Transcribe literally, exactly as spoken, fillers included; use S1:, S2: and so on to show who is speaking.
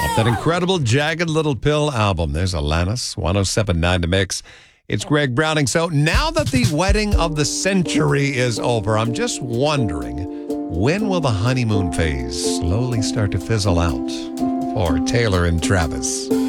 S1: That incredible Jagged Little Pill album. There's Alanis, one oh seven point nine to Mix. It's Greg Browning. So now that the wedding of the century is over, I'm just wondering, when will the honeymoon phase slowly start to fizzle out for Taylor and Travis?